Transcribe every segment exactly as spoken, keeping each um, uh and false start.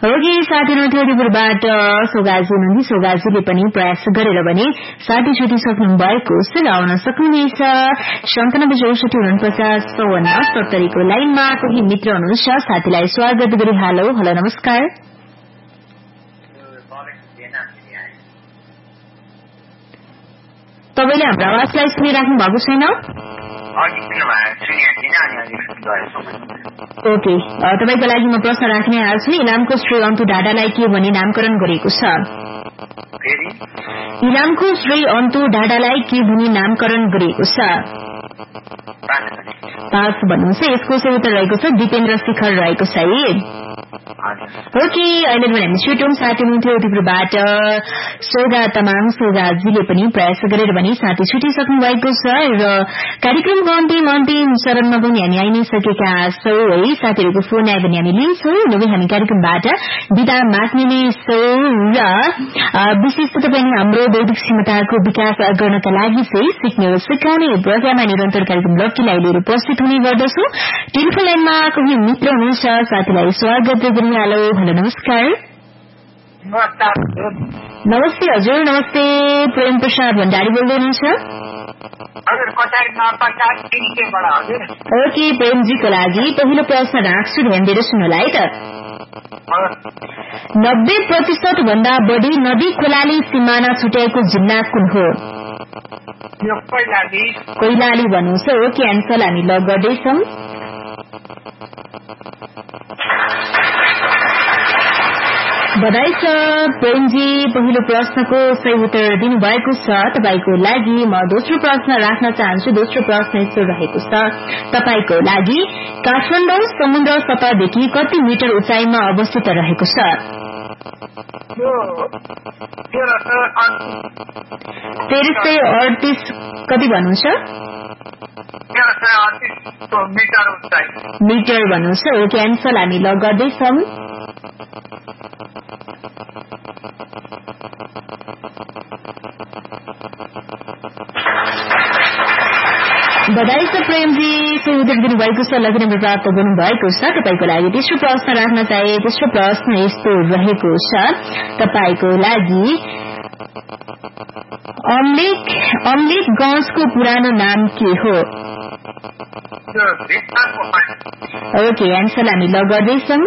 okay साथीहरु थोडीबाट सोगाजी नन्दी सोगाजीले पनि प्रयास गरेर भने साथी छुटी सक्नु भएको छ आउन सक्नुहुनेछ सन्तानब्बे चौसठी उनपचास चौवन्न सत्तरी को लाइनमा कोही मित्र हुनुहुन्छ साथीलाई स्वागत गरी हालो हेलो नमस्कार तपाईले हाम्रो आवाजलाई सुनिराख्नु भएको छैन ओके तपाईको लागि म प्रश्न राख्ने हाल्छु इलामको श्री अन्तु डाडालाई के भनी नामकरण गरेको छ इलामको श्री अन्तु डाडालाई के भनी नामकरण गरेको छ पास भन्नुहुन्छ यसको सही उत्तर रहेको छ दिपेन्द्र शिखर रहेको छ है ओके अहिले भने हामी छिटो साथी हुनुहुन्थ्यो तिब्रबाट सोगा तमाङ सोगाजीले पनि प्रयास गरेर भने साथी छुटिसक्नु भएको छ र कार्यक्रमको अन्तिम अन्तिम चरणमा पनि हामी आइ नै सकेका छौं है साथीहरूको फोन आयो भने हामी लिन्छौं नभए हामी कार्यक्रमबाट बिदा माग्ने नै छौं र विशेष तपाईले हाम्रो बौद्धिक क्षमताको विकास गर्नका लागि चाहिँ सिक्ने सिकाउने प्रोग्राममा निरन्तर कार्यक्रम लक्कीलाई लिएर उपस्थित हुने गर्दछौं टेलिफोन लाइनमा कोही मित्र हुनुहुन्छ साथीलाई स्वागत गरी हेलो हेलो नमस्कार नमस्ते हजुर नमस्ते प्रेम प्रसाद भण्डारी बोल्दै हुनुहुन्छ ओके प्रेमजीको लागि पहिलो प्रश्न राख्छु ध्यान दिएर सुन्नुला है त नब्बे प्रतिशत भन्दा बढ़ी नदी खोलाले सिमाना छुट्याएको जिल्ला कुन हो कैलाली भन्नुहुन्छ हो कि एन्सर हामी लग गर्दैछौं बधाई छ प्रेमजी पहिलो प्रश्नको सही उत्तर दिनुभएको छ तपाईको लागि म दोस्रो प्रश्न राख्न चाहन्छु दोस्रो प्रश्न यस्तो रहेको छ तपाईको लागि काठमाडौँ समुद्र सतहदेखि कति मिटर उचाइमा अवस्थित रहेको छ तेह्र सय अडतीस कति भन्नुहुन्छ मिटर भन्नुहुन्छ हो कि एन्सर हामी लग गर्दैछौं बधाई छ प्रेमजी सही उत्तर दिनुभएको छ लकी नम्बर प्राप्त गर्नुभएको छ तपाईको लागि तेस्रो प्रश्न राख्न चाहे तेस्रो प्रश्न यस्तो रहेको छ तपाईको लागि अम्लेख अम्लेख गौँसको पुरानो नाम के हो ओके एन्सर हामी लग गर्दैछौं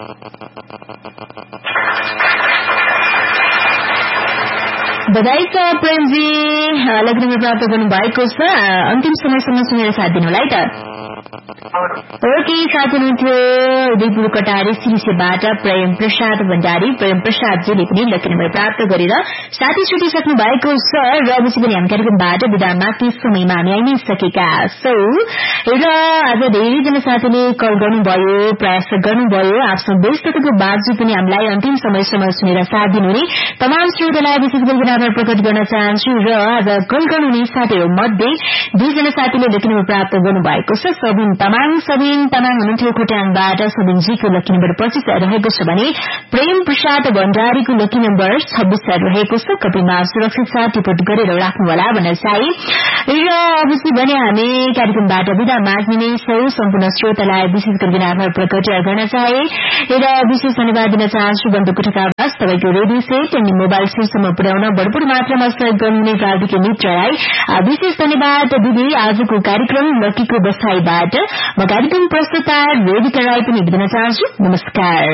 बधाई छ प्रेमजी लग्न नम्बर प्राप्त गर्नुभएको छ अन्तिम समयसम्म सुनेर साथ दिनुलाई त ओके साथ हुनुहुन्थ्यो उदयपुर कटारी सिरिसेबाट प्रेम प्रसाद भण्डारी प्रेम प्रसादजीले पनि लकी नम्बर प्राप्त गरेर साथी छुटिसक्नु भएको छ र अवश्य पनि हामी कार्यक्रमबाट बिदा माग्ने समयमा हामी आइ नै सकेका छौं र आज धेरैजना साथीले कल गर्नुभयो प्रयास गर्नुभयो आफ्नो व्यस्तताको बावजुद पनि हामीलाई अन्तिम समयसम्म सुनेर साथ दिनुहुने तमाम श्रोतालाई विशेष गरी आभार प्रकट गर्न चाहन्छु र आज कल गर्नुहुने साथीहरू मध्ये दुईजना साथीले लकी नम्बर प्राप्त गर्नुभएको छ सबिन तमाङ सबिन तमाङ हुनुहुन्थ्यो खोटाङबाट सबिनजीको लकी नम्बर पच्चीस रहेको छ भने प्रेम प्रसाद भण्डारीको लकी नम्बर छब्बीस रहेको छ कपिमा सुरक्षित साथ टिकट गरेर राख्नुहोला भन्न चाहे र अवश्य भने हामी कार्यक्रमबाट बिदा माग्ने नै छौं सम्पूर्ण श्रोतालाई विशेष गरी आभार प्रकट गर्न चाहे र विशेष धन्यवाद दिन चाहन्छु बन्दुको ठकावास तपाईको रेडियो सेट अनि मोबाइल सेटसम्म पुर्याउन भरपूर मात्रामा सहयोग गर्नुहुने प्राविधिक मित्रलाई विशेष धन्यवाद दिदी आजको कार्यक्रम लकीको बसाईबाट म कार्यक्रम प्रस्तुता वेदिका राई पनि दिन चाहन्छु नमस्कार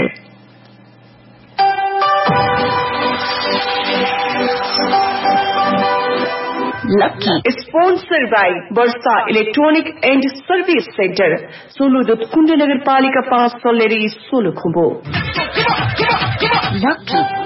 lucky sponsor by Varsha electronic and service centre Solu Dudhkund नगरपालिका पाँच सल्लेरी सोलु खुम्बु लकी